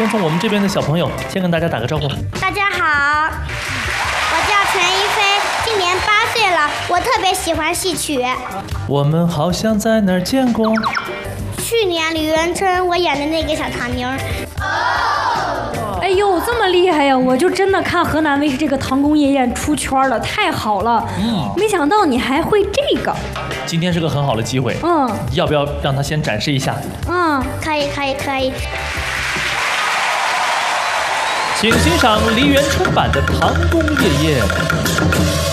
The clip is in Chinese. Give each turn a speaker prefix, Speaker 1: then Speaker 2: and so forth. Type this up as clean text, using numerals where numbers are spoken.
Speaker 1: 先从我们这边的小朋友先跟大家打个招呼。
Speaker 2: 大家好，我叫陈一菲，今年8岁了，我特别喜欢戏曲。
Speaker 1: 我们好像在哪儿见过。
Speaker 2: 去年李元春我演的那个小唐妞。
Speaker 3: 哎呦，这么厉害呀！我就真的看河南卫视这个《唐宫夜宴》出圈了，太好了。没想到你还会这个。
Speaker 1: 今天是个很好的机会。要不要让他先展示一下？
Speaker 2: 可以。
Speaker 1: 请欣赏梨园春版的《唐宫夜宴》。